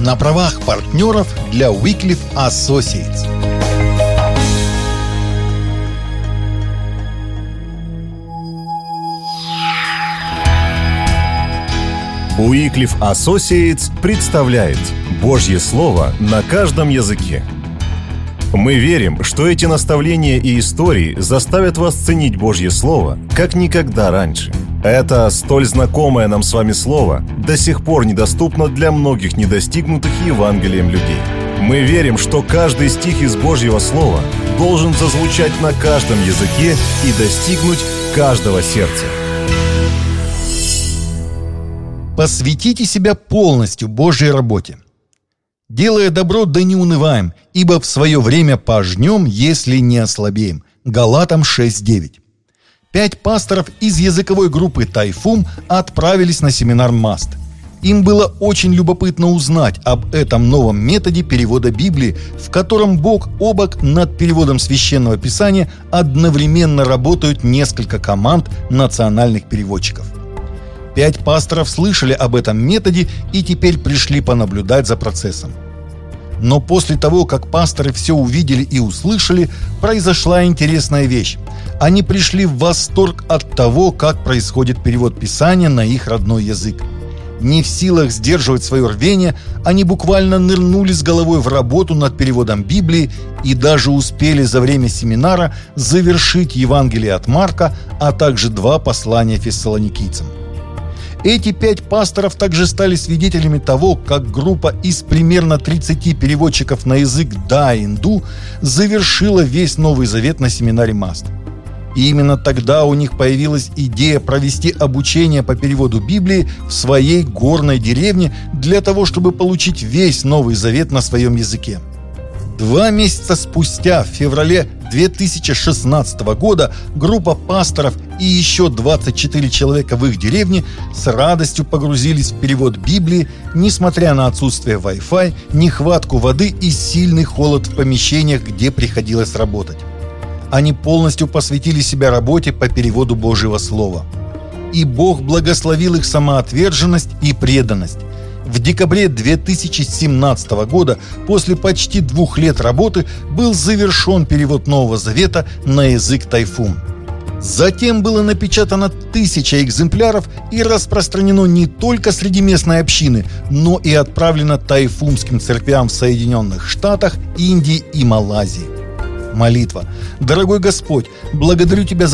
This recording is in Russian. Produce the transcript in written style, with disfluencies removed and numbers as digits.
на правах партнеров для Wycliffe Associates. Wycliffe Associates представляет Божье Слово на каждом языке. Мы верим, что эти наставления и истории заставят вас ценить Божье Слово, как никогда раньше. Это столь знакомое нам с вами Слово до сих пор недоступно для многих недостигнутых Евангелием людей. Мы верим, что каждый стих из Божьего Слова должен зазвучать на каждом языке и достигнуть каждого сердца. Посвятите себя полностью Божьей работе. Делая добро, да не унываем, ибо в свое время пожнем, если не ослабеем. Галатам 6:9. 5 пасторов из языковой группы Тайфум отправились на семинар МАСТ. Им было очень любопытно узнать об этом новом методе перевода Библии, в котором бок о бок над переводом Священного Писания одновременно работают несколько команд национальных переводчиков. 5 пасторов слышали об этом методе и теперь пришли понаблюдать за процессом. Но после того, как пасторы все увидели и услышали, произошла интересная вещь. Они пришли в восторг от того, как происходит перевод Писания на их родной язык. Не в силах сдерживать свое рвение, они буквально нырнули с головой в работу над переводом Библии и даже успели за время семинара завершить Евангелие от Марка, а также 2 послания фессалоникийцам. Эти 5 пасторов также стали свидетелями того, как группа из примерно 30 переводчиков на язык да-инду завершила весь Новый Завет на семинаре МАСТ. И именно тогда у них появилась идея провести обучение по переводу Библии в своей горной деревне для того, чтобы получить весь Новый Завет на своем языке. 2 месяца спустя, в феврале 2016 года, группа пасторов и еще 24 человека в их деревне с радостью погрузились в перевод Библии, несмотря на отсутствие Wi-Fi, нехватку воды и сильный холод в помещениях, где приходилось работать. Они полностью посвятили себя работе по переводу Божьего Слова. И Бог благословил их самоотверженность и преданность. В декабре 2017 года, после почти 2 лет работы, был завершен перевод Нового Завета на язык Тайфум. Затем было напечатано 1000 экземпляров и распространено не только среди местной общины, но и отправлено тайфумским церквям в Соединенных Штатах, Индии и Малайзии. Молитва. Дорогой Господь, благодарю Тебя за